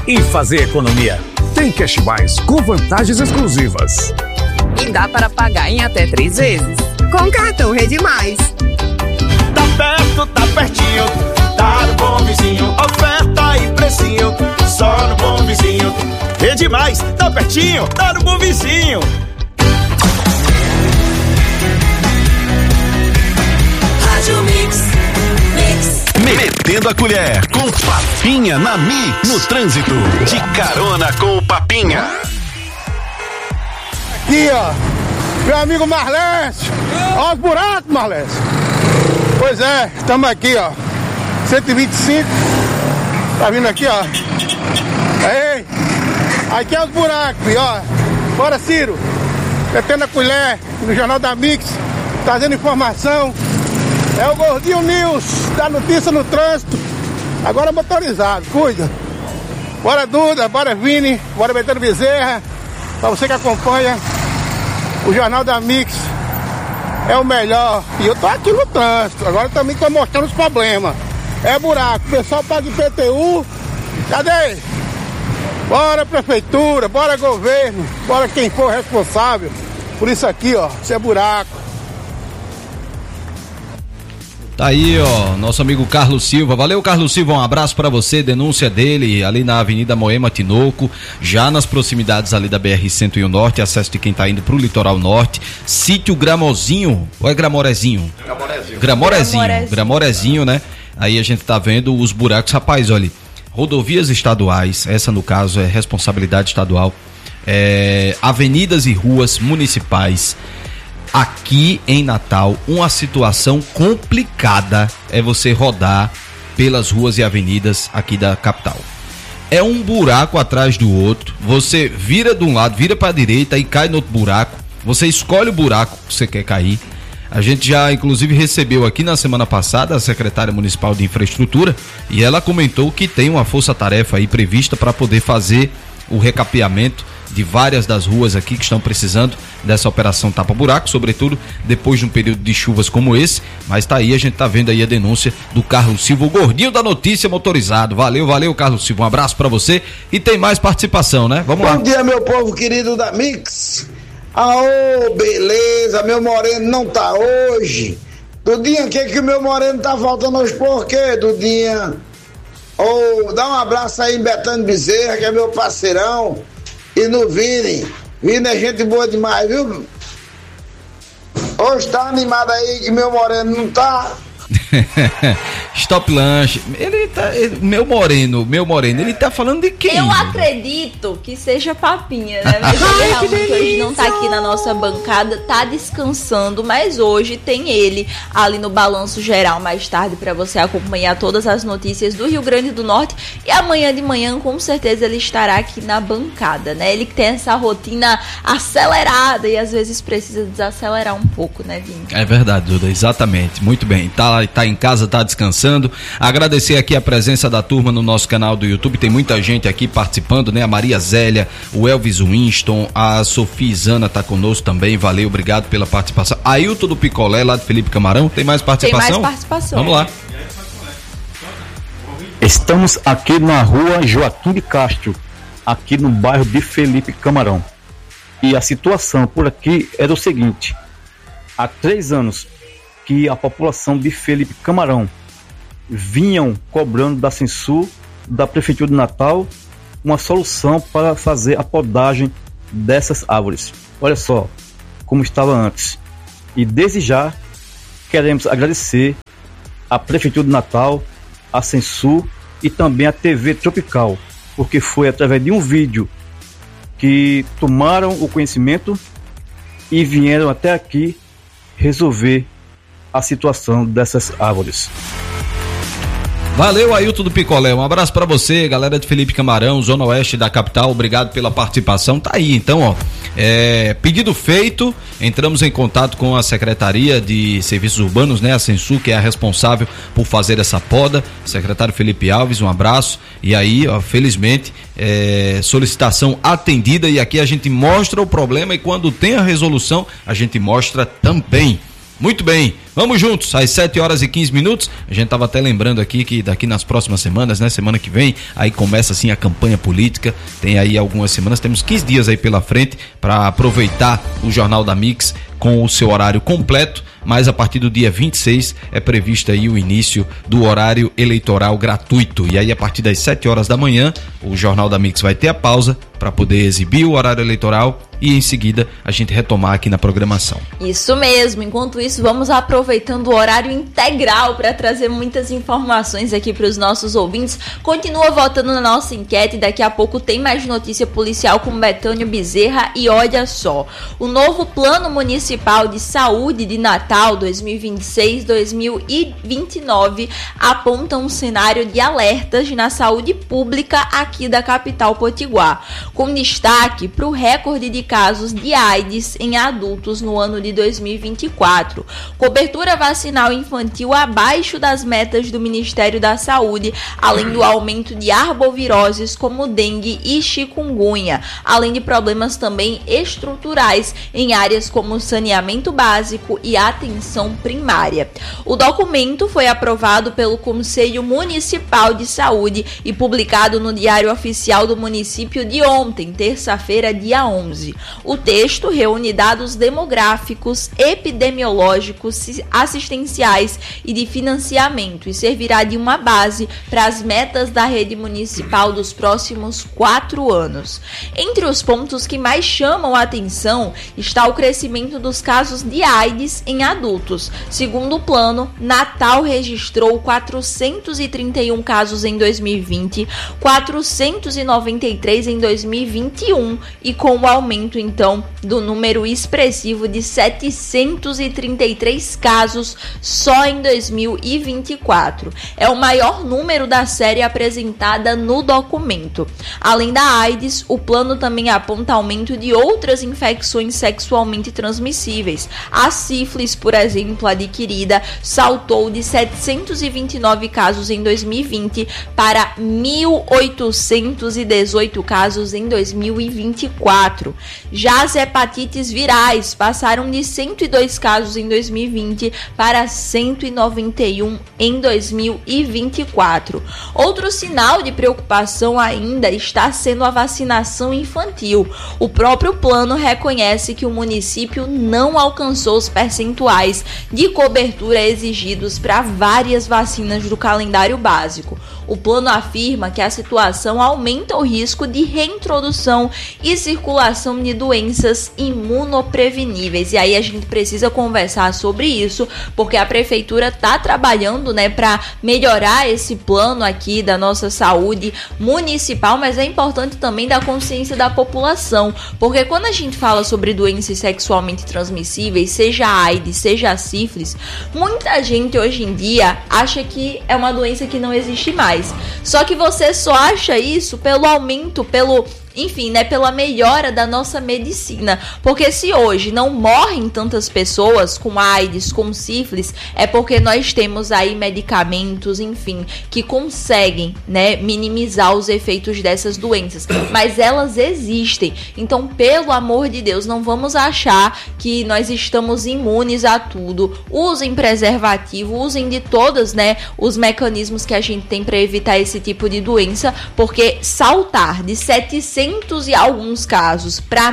e fazer economia. Tem Cash Mais com vantagens exclusivas. E dá para pagar em até 3 vezes. Com cartão Rede Mais. Tá perto, tá pertinho, tá no Bom Vizinho. Oferta e precinho, só no Bom Vizinho. Rede Mais, tá pertinho, tá no Bom Vizinho. Rádio Mix. Metendo a colher com Papinha na Mix. No trânsito, de carona com o Papinha. Aqui, ó, meu amigo Marlécio. Ó os buracos, Marlécio. Pois é, estamos aqui, ó, 125. Tá vindo aqui, ó. Aí, aqui é os buracos, ó. Bora, Ciro. Metendo a colher no Jornal da Mix, trazendo informação. É o Gordinho News, dá notícia no trânsito. Agora motorizado, cuida. Bora Duda, bora Vini, bora Betano Bezerra. Pra você que acompanha o Jornal da Mix, é o melhor. E eu tô aqui no trânsito, agora também tô mostrando os problemas. É buraco, o pessoal paga IPTU. Cadê? Bora prefeitura, bora governo, bora quem for responsável por isso aqui, ó. Isso é buraco. Tá aí, ó, nosso amigo Carlos Silva. Valeu, Carlos Silva, um abraço pra você. Denúncia dele ali na Avenida Moema Tinoco, já nas proximidades ali da BR-101 Norte, acesso de quem tá indo pro litoral norte. Sítio Gramozinho, ou é Gramorezinho? Gramorezinho, né? Aí a gente tá vendo os buracos. Rapaz, olha, rodovias estaduais, essa no caso é responsabilidade estadual, avenidas e ruas municipais. Aqui em Natal, uma situação complicada é você rodar pelas ruas e avenidas aqui da capital. É um buraco atrás do outro, você vira de um lado, vira para a direita e cai no outro buraco, você escolhe o buraco que você quer cair. A gente já inclusive recebeu aqui na semana passada a secretária municipal de infraestrutura e ela comentou que tem uma força-tarefa aí prevista para poder fazer o recapeamento de várias das ruas aqui que estão precisando dessa operação tapa-buraco, sobretudo depois de um período de chuvas como esse. Mas tá aí, a gente tá vendo aí a denúncia do Carlos Silva, o gordinho da notícia motorizado. Valeu, Carlos Silva, um abraço pra você e tem mais participação, né? Vamos lá. Bom dia, meu povo querido da Mix. Aô, beleza, meu moreno não tá hoje. Dudinha, o que o meu moreno tá faltando hoje por quê, Dudinha? Dá um abraço aí em Betano Bezerra, que é meu parceirão. E no Vini é gente boa demais, viu? Hoje tá animado aí que meu moreno não tá. Stop Lanche, meu moreno, ele tá falando de quem? Eu acredito que seja Papinha, né? Mas ele realmente hoje não tá aqui na nossa bancada, tá descansando, mas hoje tem ele ali no Balanço Geral mais tarde pra você acompanhar todas as notícias do Rio Grande do Norte e amanhã de manhã com certeza ele estará aqui na bancada, né? Ele que tem essa rotina acelerada e às vezes precisa desacelerar um pouco, né, Vini? É verdade, Duda, exatamente, muito bem, tá em casa, tá descansando. Agradecer aqui a presença da turma no nosso canal do YouTube, tem muita gente aqui participando, né? A Maria Zélia, o Elvis Winston, a Sofia Isana tá conosco também, valeu, obrigado pela participação. Ailton do Picolé, lá de Felipe Camarão, tem mais participação? Tem mais participação. Vamos lá. Estamos aqui na rua Joaquim de Castro, aqui no bairro de Felipe Camarão. E a situação por aqui é do seguinte: há 3 anos que a população de Felipe Camarão vinham cobrando da Censu, da Prefeitura de Natal, uma solução para fazer a podagem dessas árvores. Olha só como estava antes. E desde já queremos agradecer à Prefeitura de Natal, à Censu e também à TV Tropical, porque foi através de um vídeo que tomaram o conhecimento e vieram até aqui resolver a situação dessas árvores. Valeu, Ailton do Picolé, um abraço pra você, galera de Felipe Camarão, Zona Oeste da capital, obrigado pela participação. Tá aí, então, ó, pedido feito, entramos em contato com a Secretaria de Serviços Urbanos, né, a Censu, que é a responsável por fazer essa poda, secretário Felipe Alves, um abraço, e aí, ó, felizmente, solicitação atendida, e aqui a gente mostra o problema e quando tem a resolução, a gente mostra também. Muito bem, vamos juntos, às 7h15. A gente tava até lembrando aqui que daqui nas próximas semanas, né? Semana que vem, aí começa assim a campanha política. Tem aí algumas semanas, temos 15 dias aí pela frente para aproveitar o Jornal da Mix com o seu horário completo, mas a partir do dia 26 é previsto aí o início do horário eleitoral gratuito. E aí a partir das 7h da manhã, o Jornal da Mix vai ter a pausa para poder exibir o horário eleitoral e em seguida a gente retomar aqui na programação. Isso mesmo, enquanto isso vamos aproveitando o horário integral para trazer muitas informações aqui para os nossos ouvintes. Continua votando na nossa enquete, daqui a pouco tem mais notícia policial com Betânia Bezerra. E olha só, o novo Plano Municipal de Saúde de Natal 2026-2029 aponta um cenário de alertas na saúde pública aqui da capital potiguar, com destaque para o recorde de casos de AIDS em adultos no ano de 2024. Cobertura vacinal infantil abaixo das metas do Ministério da Saúde, além do aumento de arboviroses como dengue e chikungunya, além de problemas também estruturais em áreas como saneamento básico e atenção primária. O documento foi aprovado pelo Conselho Municipal de Saúde e publicado no Diário Oficial do município de ontem, terça-feira, dia 11. O texto reúne dados demográficos, epidemiológicos, assistenciais e de financiamento e servirá de uma base para as metas da rede municipal dos próximos 4 anos. Entre os pontos que mais chamam a atenção está o crescimento dos casos de AIDS em adultos. Segundo o plano, Natal registrou 431 casos em 2020, 493 em 2021 e com o aumento então do número expressivo de 733 casos só em 2024. É o maior número da série apresentada no documento. Além da AIDS, o plano também aponta aumento de outras infecções sexualmente transmissíveis. A sífilis, por exemplo, adquirida, saltou de 729 casos em 2020 para 1.818 casos em 2024. Já as hepatites virais passaram de 102 casos em 2020 para 191 em 2024. Outro sinal de preocupação ainda está sendo a vacinação infantil. O próprio plano reconhece que o município não alcançou os percentuais de cobertura exigidos para várias vacinas do calendário básico. O plano afirma que a situação aumenta o risco de reintrodução e circulação de doenças imunopreveníveis. E aí a gente precisa conversar sobre isso, porque a prefeitura está trabalhando, né, para melhorar esse plano aqui da nossa saúde municipal, mas é importante também dar consciência da população, porque quando a gente fala sobre doenças sexualmente transmissíveis, seja a AIDS, seja a sífilis, muita gente hoje em dia acha que é uma doença que não existe mais. Só que você só acha isso pelo aumento, enfim, né, pela melhora da nossa medicina. Porque se hoje não morrem tantas pessoas com AIDS, com sífilis, é porque nós temos aí medicamentos, enfim, que conseguem, né, minimizar os efeitos dessas doenças. Mas elas existem. Então, pelo amor de Deus, não vamos achar que nós estamos imunes a tudo. Usem preservativo, usem de todas, né, os mecanismos que a gente tem para evitar esse tipo de doença, porque saltar de 700 e alguns casos para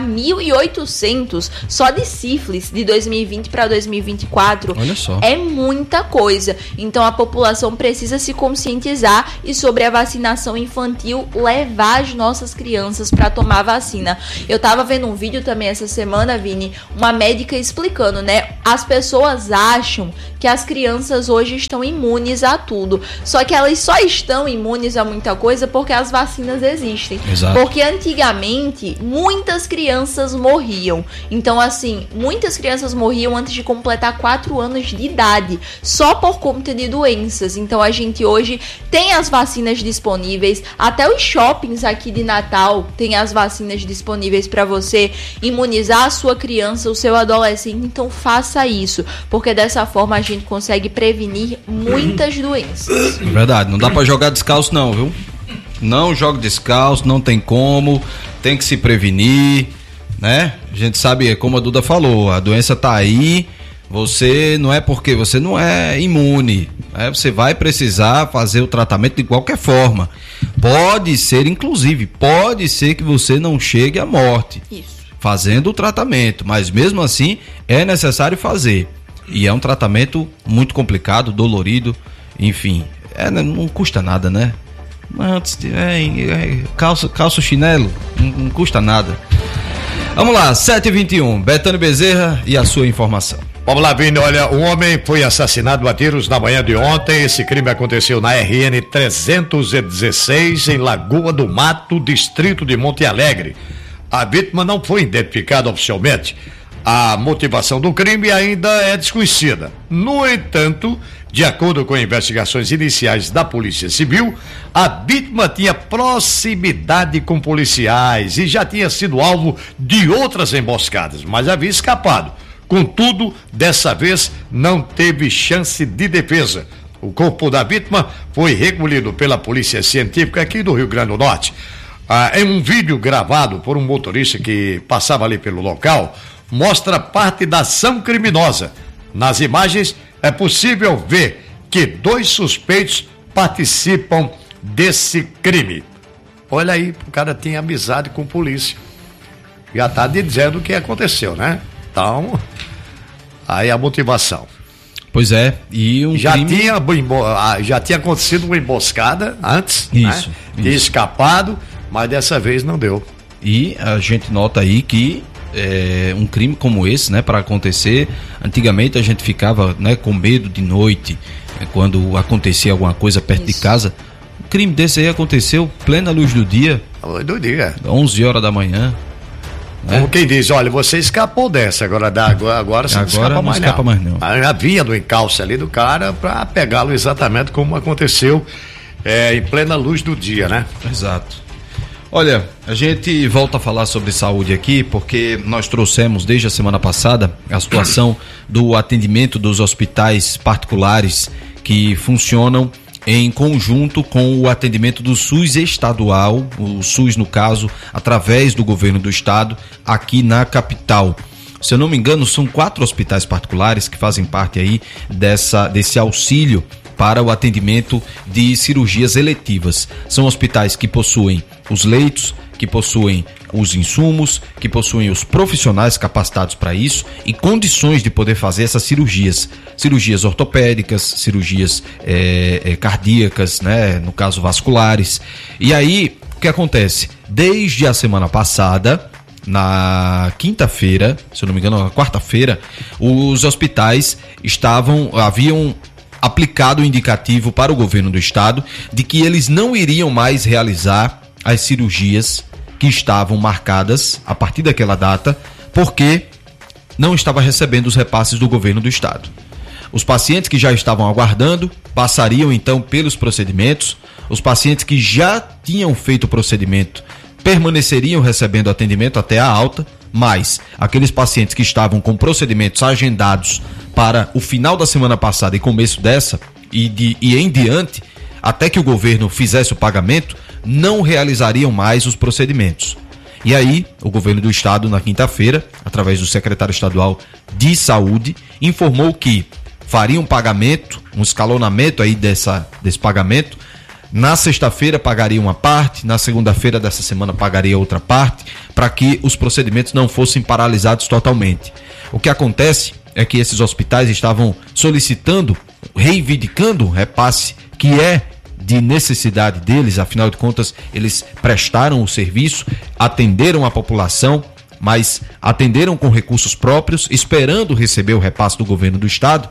1.800 só de sífilis de 2020 para 2024, olha só, é muita coisa. Então a população precisa se conscientizar e sobre a vacinação infantil levar as nossas crianças para tomar vacina. Eu tava vendo um vídeo também essa semana, Vini, uma médica explicando, né? As pessoas acham que as crianças hoje estão imunes a tudo, só que elas só estão imunes a muita coisa porque as vacinas existem. Exato. Porque antigamente muitas crianças morriam. Então, assim, muitas crianças morriam antes de completar 4 anos de idade, só por conta de doenças. Então a gente hoje tem as vacinas disponíveis, até os shoppings aqui de Natal tem as vacinas disponíveis para você imunizar a sua criança, o seu adolescente. Então faça isso, porque dessa forma a gente consegue prevenir muitas doenças. Verdade, não dá para jogar descalço não, viu? Não jogue descalço, não tem como, tem que se prevenir, né? A gente sabe, como a Duda falou, a doença tá aí, Você não é porque você não é imune, né? Você vai precisar fazer o tratamento de qualquer forma. Pode ser, inclusive, pode ser que você não chegue à morte fazendo o tratamento, mas mesmo assim é necessário fazer. E é um tratamento muito complicado, dolorido, enfim, não custa nada, né? Antes calça chinelo, não custa nada. Vamos lá, 7h21, Betânia Bezerra e a sua informação. Vamos lá, Vini, olha, um homem foi assassinado a tiros na manhã de ontem. Esse crime aconteceu na RN 316, em Lagoa do Mato, distrito de Monte Alegre. A vítima não foi identificada oficialmente. A motivação do crime ainda é desconhecida. No entanto, de acordo com investigações iniciais da Polícia Civil, a vítima tinha proximidade com policiais e já tinha sido alvo de outras emboscadas, mas havia escapado. Contudo, dessa vez não teve chance de defesa. O corpo da vítima foi recolhido pela Polícia Científica aqui do Rio Grande do Norte. Em um vídeo gravado por um motorista que passava ali pelo local, mostra parte da ação criminosa. Nas imagens é possível ver que 2 suspeitos participam desse crime. Olha aí, o cara tinha amizade com a polícia. Já está dizendo o que aconteceu, né? Então, aí a motivação. Pois é, e um já crime... já tinha acontecido uma emboscada antes, isso, né? Tinha escapado, mas dessa vez não deu. E a gente nota aí que um crime como esse, né, para acontecer, antigamente a gente ficava, né, com medo de noite, quando acontecia alguma coisa perto de casa. Um crime desse aí aconteceu plena luz do dia. 11 horas da manhã. Como quem diz, olha, você escapou dessa, agora você não escapa mais não. Já vinha do encalço ali do cara para pegá-lo exatamente como aconteceu em plena luz do dia, né? Exato. Olha, a gente volta a falar sobre saúde aqui porque nós trouxemos desde a semana passada a situação do atendimento dos hospitais particulares que funcionam em conjunto com o atendimento do SUS estadual, o SUS no caso, através do governo do estado, aqui na capital. Se eu não me engano, são 4 hospitais particulares que fazem parte aí desse auxílio para o atendimento de cirurgias eletivas. São hospitais que possuem os leitos, que possuem os insumos, que possuem os profissionais capacitados para isso e condições de poder fazer essas cirurgias. Cirurgias ortopédicas, cirurgias cardíacas, né? No caso vasculares. E aí, o que acontece? Desde a semana passada, na quinta-feira, se eu não me engano, na quarta-feira, os hospitais haviam aplicado o indicativo para o governo do estado de que eles não iriam mais realizar as cirurgias que estavam marcadas a partir daquela data, porque não estava recebendo os repasses do governo do estado. Os pacientes que já estavam aguardando passariam então pelos procedimentos, os pacientes que já tinham feito o procedimento permaneceriam recebendo atendimento até a alta, mas aqueles pacientes que estavam com procedimentos agendados para o final da semana passada e começo dessa e em diante, até que o governo fizesse o pagamento, não realizariam mais os procedimentos. E aí, o governo do estado, na quinta-feira, através do secretário estadual de saúde, informou que faria um pagamento, um escalonamento aí desse pagamento. Na sexta-feira pagaria uma parte, na segunda-feira dessa semana pagaria outra parte, para que os procedimentos não fossem paralisados totalmente. O que acontece é que esses hospitais estavam solicitando, reivindicando um repasse que é de necessidade deles, afinal de contas eles prestaram o serviço, atenderam a população, mas atenderam com recursos próprios, esperando receber o repasse do governo do estado.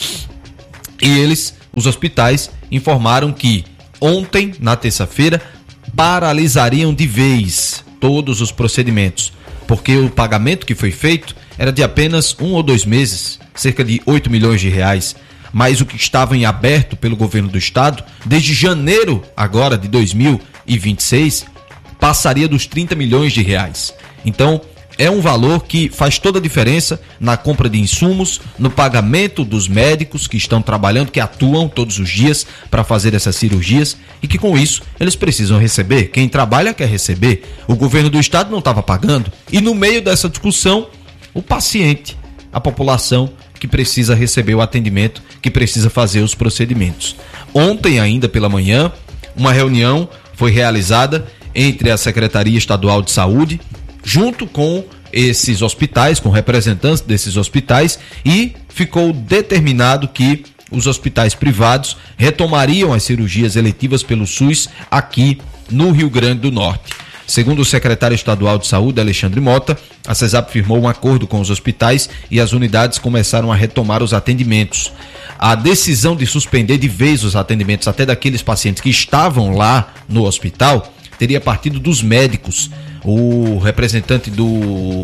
E os hospitais, informaram que ontem, na terça-feira, paralisariam de vez todos os procedimentos, porque o pagamento que foi feito era de apenas 1 ou 2 meses, cerca de 8 milhões de reais, mas o que estava em aberto pelo governo do estado, desde janeiro agora de 2026, passaria dos 30 milhões de reais. Então, é um valor que faz toda a diferença na compra de insumos, no pagamento dos médicos que estão trabalhando, que atuam todos os dias para fazer essas cirurgias e que com isso eles precisam receber. Quem trabalha quer receber. O governo do estado não estava pagando. E no meio dessa discussão, o paciente, a população que precisa receber o atendimento, que precisa fazer os procedimentos. Ontem, ainda pela manhã, uma reunião foi realizada entre a Secretaria Estadual de Saúde, junto com esses hospitais, com representantes desses hospitais, e ficou determinado que os hospitais privados retomariam as cirurgias eletivas pelo SUS aqui no Rio Grande do Norte. Segundo o secretário estadual de saúde, Alexandre Mota, a CESAP firmou um acordo com os hospitais e as unidades começaram a retomar os atendimentos. A decisão de suspender de vez os atendimentos até daqueles pacientes que estavam lá no hospital teria partido dos médicos. O representante do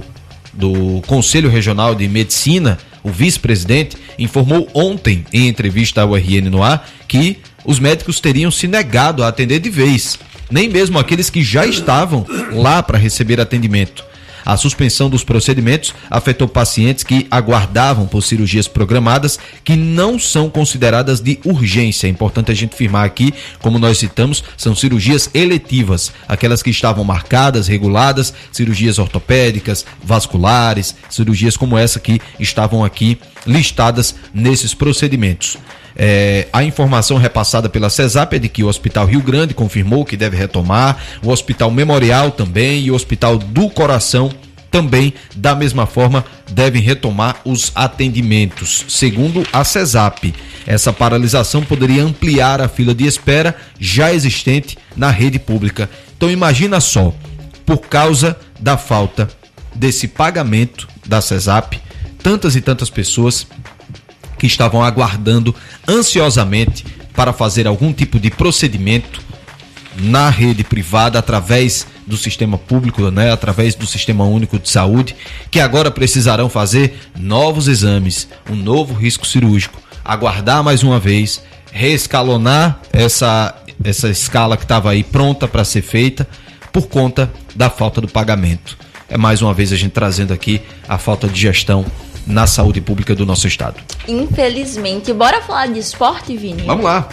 Conselho Regional de Medicina, o vice-presidente, informou ontem, em entrevista ao RN no Ar, que os médicos teriam se negado a atender de vez, nem mesmo aqueles que já estavam lá para receber atendimento. A suspensão dos procedimentos afetou pacientes que aguardavam por cirurgias programadas que não são consideradas de urgência. É importante a gente firmar aqui, como nós citamos, são cirurgias eletivas, aquelas que estavam marcadas, reguladas, cirurgias ortopédicas, vasculares, cirurgias como essa que estavam aqui listadas nesses procedimentos. A informação repassada pela CESAP é de que o Hospital Rio Grande confirmou que deve retomar, o Hospital Memorial também e o Hospital do Coração também, da mesma forma, devem retomar os atendimentos. Segundo a CESAP, essa paralisação poderia ampliar a fila de espera já existente na rede pública. Então imagina só, por causa da falta desse pagamento da CESAP, tantas e tantas pessoas que estavam aguardando ansiosamente para fazer algum tipo de procedimento na rede privada através do sistema público, né, através do Sistema Único de Saúde, que agora precisarão fazer novos exames, um novo risco cirúrgico, aguardar mais uma vez, reescalonar essa escala que estava aí pronta para ser feita por conta da falta do pagamento. É mais uma vez a gente trazendo aqui a falta de gestão na saúde pública do nosso estado. Infelizmente. Bora falar de esporte, Vini? Vamos lá.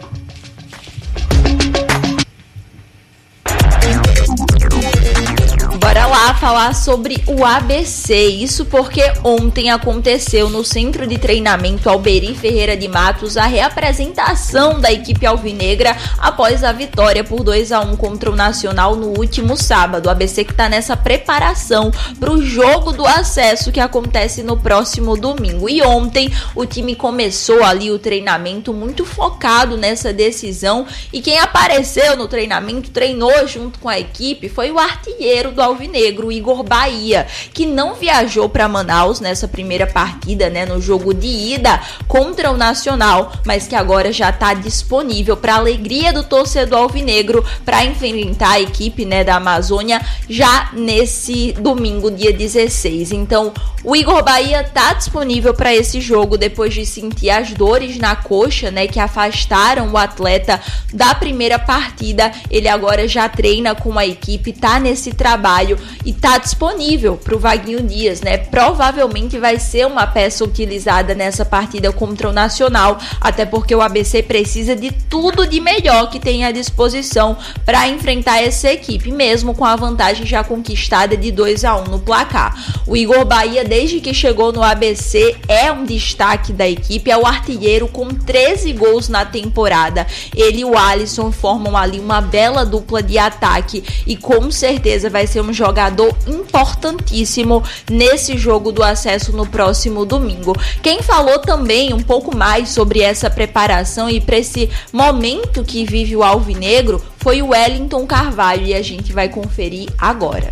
Bora lá falar sobre o ABC. Isso porque ontem aconteceu no Centro de Treinamento Alberi Ferreira de Matos a reapresentação da equipe alvinegra após a vitória por 2-1 contra o Nacional no último sábado. O ABC que está nessa preparação para o jogo do acesso que acontece no próximo domingo. E ontem o time começou ali o treinamento muito focado nessa decisão, e quem apareceu no treinamento, treinou junto com a equipe, foi o artilheiro do alvinegro, Igor Bahia, que não viajou para Manaus nessa primeira partida, né, no jogo de ida contra o Nacional, mas que agora já está disponível para alegria do torcedor alvinegro para enfrentar a equipe, né, da Amazônia já nesse domingo, dia 16. Então, o Igor Bahia está disponível para esse jogo depois de sentir as dores na coxa, né, que afastaram o atleta da primeira partida. Ele agora já treina com a equipe, está nesse trabalho e está disponível para o Vaguinho Dias, né? Provavelmente vai ser uma peça utilizada nessa partida contra o Nacional, até porque o ABC precisa de tudo de melhor que tem à disposição para enfrentar essa equipe, mesmo com a vantagem já conquistada de 2-1 no placar. O Igor Bahia, desde que chegou no ABC, é um destaque da equipe, é o artilheiro com 13 gols na temporada. Ele e o Alisson formam ali uma bela dupla de ataque e com certeza vai ser um jogador importantíssimo nesse jogo do acesso no próximo domingo. Quem falou também um pouco mais sobre essa preparação e para esse momento que vive o alvinegro foi o Wellington Carvalho, e a gente vai conferir agora.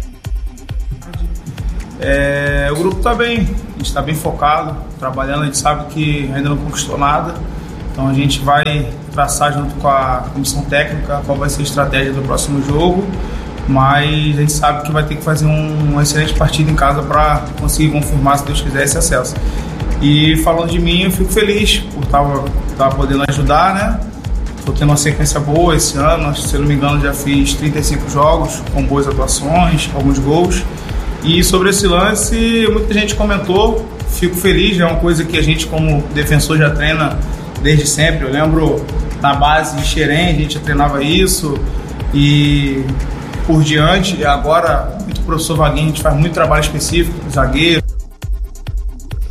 O grupo está bem, a gente está bem focado, trabalhando, a gente sabe que ainda não conquistou nada, então a gente vai traçar junto com a comissão técnica qual vai ser a estratégia do próximo jogo, mas a gente sabe que vai ter que fazer uma excelente partida em casa para conseguir confirmar, se Deus quiser, esse acesso. E falando de mim, eu fico feliz por estar podendo ajudar, né? Estou tendo uma sequência boa esse ano, se eu não me engano já fiz 35 jogos com boas atuações, alguns gols. E sobre esse lance, muita gente comentou, fico feliz, é uma coisa que a gente como defensor já treina desde sempre. Eu lembro na base de Xerém, a gente já treinava isso e por diante. Agora, muito professor Vaguinho, a gente faz muito trabalho específico, zagueiro.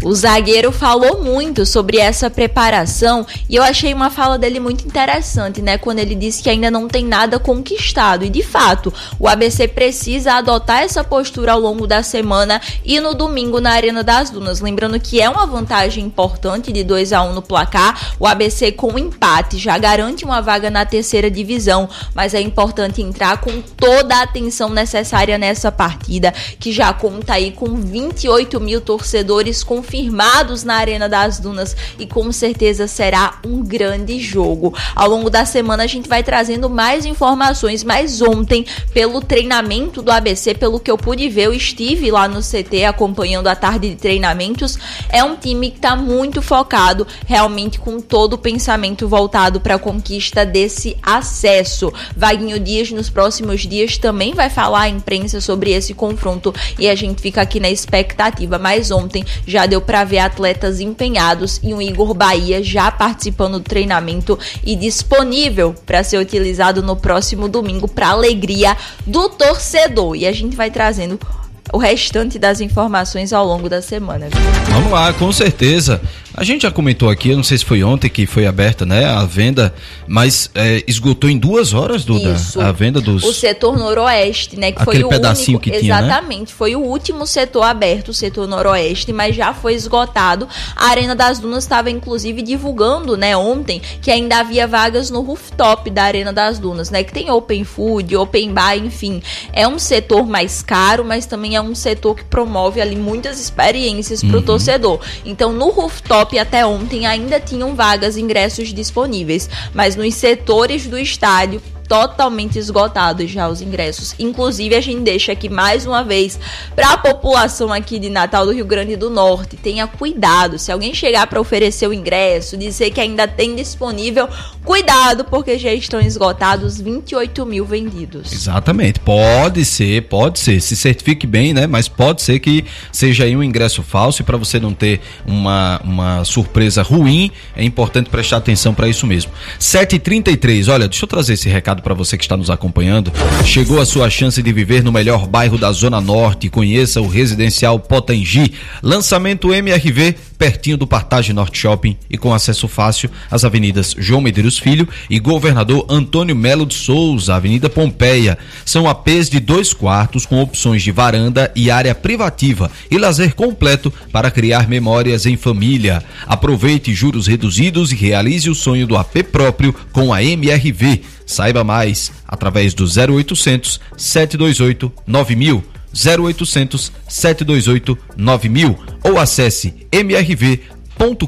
O zagueiro falou muito sobre essa preparação e eu achei uma fala dele muito interessante, né? Quando ele disse que ainda não tem nada conquistado. E de fato, o ABC precisa adotar essa postura ao longo da semana e no domingo na Arena das Dunas. Lembrando que é uma vantagem importante de 2-1 no placar. O ABC com empate já garante uma vaga na terceira divisão, mas é importante entrar com toda a atenção necessária nessa partida, que já conta aí com 28 mil torcedores confirmados na Arena das Dunas e com certeza será um grande jogo. Ao longo da semana a gente vai trazendo mais informações, mas ontem, pelo treinamento do ABC, pelo que eu pude ver, eu estive lá no CT acompanhando a tarde de treinamentos, é um time que está muito focado, realmente com todo o pensamento voltado para a conquista desse acesso. Vaguinho Dias nos próximos dias também vai falar à imprensa sobre esse confronto e a gente fica aqui na expectativa, mas ontem já deu para ver atletas empenhados e um Igor Bahia já participando do treinamento e disponível para ser utilizado no próximo domingo para alegria do torcedor. E a gente vai trazendo o restante das informações ao longo da semana. Vamos lá, com certeza. A gente já comentou aqui, eu não sei se foi ontem que foi aberta, né, a venda, mas esgotou em 2 horas, Duda, isso, a venda dos... O setor noroeste, né, que aquele foi o pedacinho único, que tinha, exatamente, né? Foi o último setor aberto, o setor noroeste, mas já foi esgotado. A Arena das Dunas estava inclusive divulgando, né, ontem, que ainda havia vagas no rooftop da Arena das Dunas, né, que tem open food, open bar, enfim. É um setor mais caro, mas também é um setor que promove ali muitas experiências para o torcedor. Então, no rooftop até ontem ainda tinham vagas, ingressos disponíveis, mas nos setores do estádio totalmente esgotados já os ingressos. Inclusive, a gente deixa aqui mais uma vez para a população aqui de Natal, do Rio Grande do Norte, tenha cuidado. Se alguém chegar para oferecer o ingresso, dizer que ainda tem disponível, cuidado, porque já estão esgotados 28 mil vendidos. Exatamente, pode ser, se certifique bem, né, mas pode ser que seja aí um ingresso falso e para você não ter uma surpresa ruim, é importante prestar atenção para isso mesmo. 7h33, olha, deixa eu trazer esse recado para você que está nos acompanhando. Chegou a sua chance de viver no melhor bairro da Zona Norte. Conheça o Residencial Potengi. Lançamento MRV, pertinho do Partage Norte Shopping e com acesso fácil às avenidas João Medeiros Filho e Governador Antônio Melo de Souza, Avenida Pompeia. São APs de 2 quartos com opções de varanda e área privativa e lazer completo para criar memórias em família. Aproveite juros reduzidos e realize o sonho do AP próprio com a MRV. Saiba mais através do 0800 728 9000, 0800 728 9000 ou acesse mrv.com.br.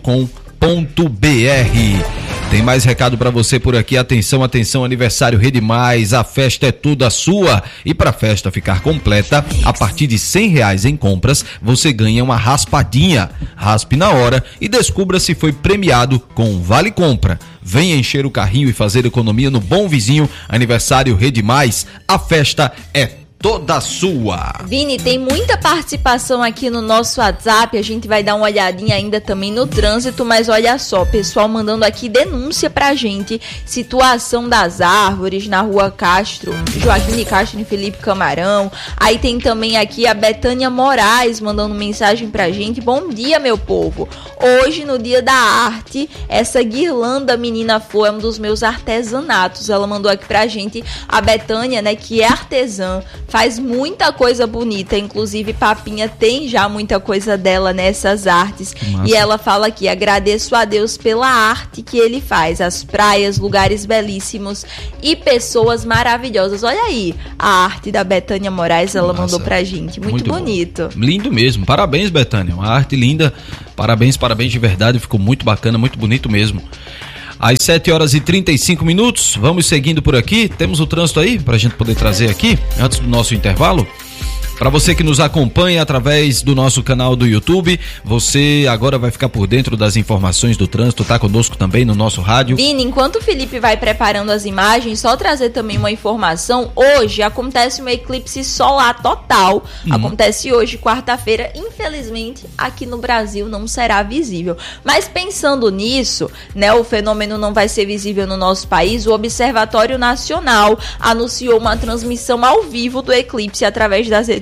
Tem mais recado para você por aqui. Atenção, aniversário Rede Mais, a festa é toda sua. E para a festa ficar completa, a partir de R$100 em compras, você ganha uma raspadinha. Raspe na hora e descubra se foi premiado com um Vale Compra. Venha encher o carrinho e fazer economia no Bom Vizinho. Aniversário Rede Mais, a festa é toda sua. Vini, tem muita participação aqui no nosso WhatsApp, a gente vai dar uma olhadinha ainda também no trânsito, mas olha só, pessoal mandando aqui denúncia pra gente, situação das árvores na rua Joaquim de Castro e Felipe Camarão. Aí tem também aqui a Betânia Moraes mandando mensagem pra gente. Bom dia, meu povo. Hoje, no dia da arte, essa guirlanda Menina Flor é um dos meus artesanatos. Ela mandou aqui pra gente, a Betânia, né, que é artesã, faz muita coisa bonita, inclusive Papinha tem já muita coisa dela nessas artes. E ela fala aqui, agradeço a Deus pela arte que ele faz, as praias, lugares belíssimos e pessoas maravilhosas. Olha aí, a arte da Betânia Moraes, ela mandou pra gente, muito bonito. Bom. Lindo mesmo, parabéns, Betânia, uma arte linda, parabéns de verdade, ficou muito bacana, muito bonito mesmo. Às 7h35, vamos seguindo por aqui. Temos o trânsito aí pra gente poder trazer aqui, antes do nosso intervalo. Para você que nos acompanha através do nosso canal do YouTube, você agora vai ficar por dentro das informações do trânsito, tá conosco também no nosso rádio. Vini, enquanto o Felipe vai preparando as imagens, só trazer também uma informação. Hoje acontece um eclipse solar total. Acontece hoje, quarta-feira. Infelizmente, aqui no Brasil não será visível. Mas pensando nisso, né, o fenômeno não vai ser visível no nosso país. O Observatório Nacional anunciou uma transmissão ao vivo do eclipse através das redes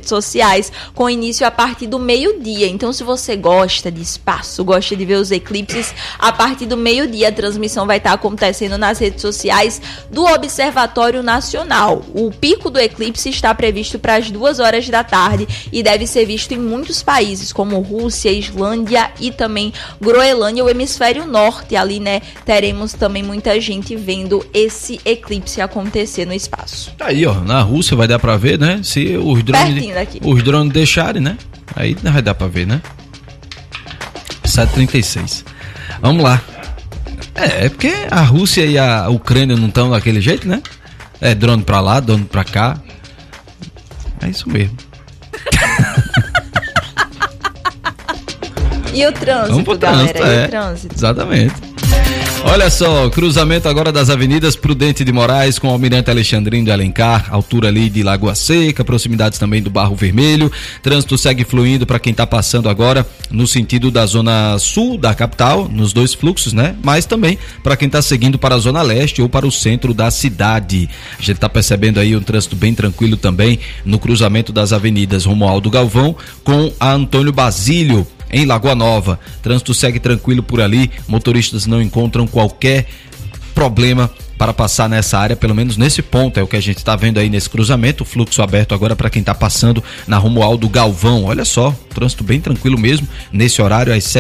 redes sociais, com início a partir do meio-dia. Então, se você gosta de espaço, gosta de ver os eclipses, a partir do meio-dia a transmissão vai estar acontecendo nas redes sociais do Observatório Nacional. O pico do eclipse está previsto para as 2 horas da tarde e deve ser visto em muitos países, como Rússia, Islândia e também Groenlândia, o hemisfério norte. Ali, né, teremos também muita gente vendo esse eclipse acontecer no espaço. Aí, ó, na Rússia vai dar pra ver, né? Se os drones deixarem, né? Aí vai dar pra ver, né? 7h36. Vamos lá. É porque a Rússia e a Ucrânia não estão daquele jeito, né? É drone pra lá, drone pra cá. É isso mesmo. E o trânsito, galera? E o trânsito? Exatamente. Olha só, cruzamento agora das avenidas Prudente de Moraes com Almirante Alexandrino de Alencar, altura ali de Lagoa Seca, proximidades também do Barro Vermelho. Trânsito segue fluindo para quem está passando agora no sentido da zona sul da capital, nos 2 fluxos, né? Mas também para quem está seguindo para a zona leste ou para o centro da cidade. A gente está percebendo aí um trânsito bem tranquilo também no cruzamento das avenidas Romualdo Galvão com a Antônio Basílio, em Lagoa Nova. Trânsito segue tranquilo por ali, motoristas não encontram qualquer problema para passar nessa área, pelo menos nesse ponto, é o que a gente está vendo aí nesse cruzamento. Fluxo aberto agora para quem está passando na Romualdo Galvão. Olha só, trânsito bem tranquilo mesmo nesse horário às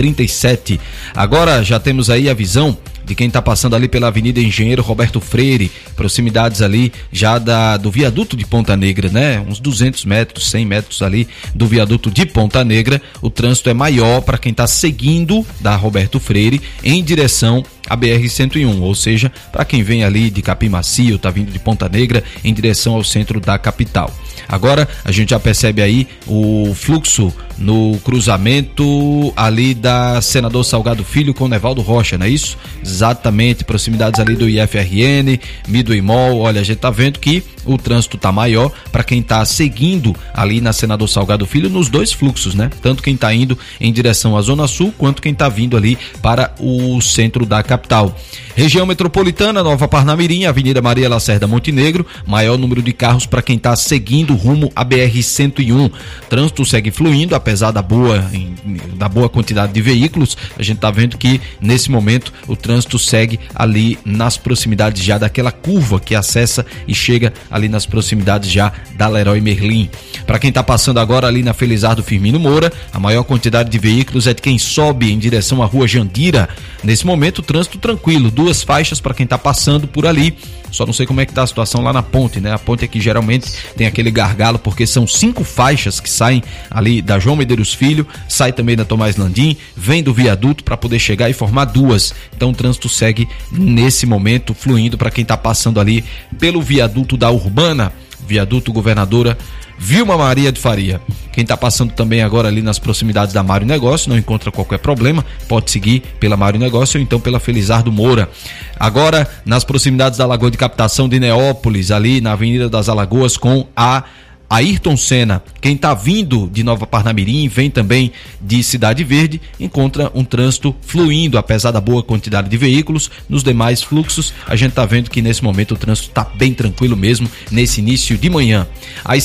7h37. Agora já temos aí a visão de quem está passando ali pela Avenida Engenheiro Roberto Freire, proximidades ali já do viaduto de Ponta Negra, né? Uns 200 metros, 100 metros ali do viaduto de Ponta Negra. O trânsito é maior para quem está seguindo da Roberto Freire em direção à BR-101, ou seja, para quem vem ali de Capim Macio, tá vindo de Ponta Negra em direção ao centro da capital. Agora a gente já percebe aí o fluxo no cruzamento ali da Senador Salgado Filho com Nevaldo Rocha, não é isso? Exatamente, proximidades ali do IFRN, Midway Mall. Olha, a gente tá vendo que o trânsito tá maior para quem tá seguindo ali na Senador Salgado Filho nos 2 fluxos, né? Tanto quem tá indo em direção à Zona Sul, quanto quem tá vindo ali para o centro da capital. Região metropolitana, Nova Parnamirim, Avenida Maria Lacerda Montenegro, maior número de carros para quem tá seguindo rumo à BR-101. Trânsito segue fluindo, apesar da boa quantidade de veículos. A gente tá vendo que nesse momento o trânsito segue ali nas proximidades já daquela curva que acessa e chega ali nas proximidades já da Leroy Merlin. Para quem tá passando agora ali na Felizardo Firmino Moura, a maior quantidade de veículos é de quem sobe em direção à Rua Jandira. Nesse momento o trânsito tranquilo, 2 faixas para quem tá passando por ali. Só não sei como é que tá a situação lá na ponte, né? A ponte aqui geralmente tem aquele gargalo, porque são 5 faixas que saem ali da João Medeiros Filho, sai também da Tomás Landim, vem do viaduto para poder chegar e formar 2. Então o trânsito segue nesse momento fluindo para quem tá passando ali pelo viaduto da Urbana, viaduto Governadora Vilma Maria de Faria. Quem está passando também agora ali nas proximidades da Mário Negócio, não encontra qualquer problema, pode seguir pela Mário Negócio ou então pela Felizardo Moura. Agora, nas proximidades da Lagoa de Captação de Neópolis, ali na Avenida das Alagoas com a Ayrton Senna. Quem está vindo de Nova Parnamirim, vem também de Cidade Verde, encontra um trânsito fluindo, apesar da boa quantidade de veículos. Nos demais fluxos, a gente está vendo que nesse momento o trânsito está bem tranquilo mesmo, nesse início de manhã. Às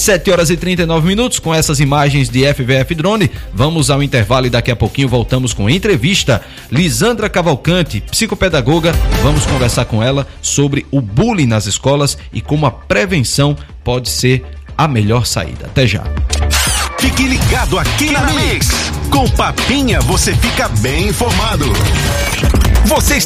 7h39, com essas imagens de FVF Drone, vamos ao intervalo e daqui a pouquinho voltamos com a entrevista. Lisandra Cavalcante, psicopedagoga, vamos conversar com ela sobre o bullying nas escolas e como a prevenção pode ser a melhor saída. Até já. Fique ligado aqui na Mix. Com Papinha você fica bem informado. Você